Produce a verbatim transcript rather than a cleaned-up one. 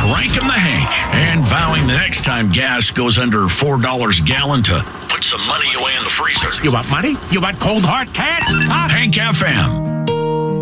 Cranking the Hank and vowing the next time gas goes under four dollars a gallon to put some money away in the freezer. You want money? You want cold hard cash? Huh? Hank F M.